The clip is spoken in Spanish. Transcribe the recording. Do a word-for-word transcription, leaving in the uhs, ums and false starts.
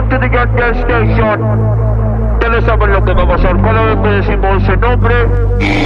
Welcome to the Gas Station. Ya lo saben lo que va a pasar. Cada vez que decimos ese nombre,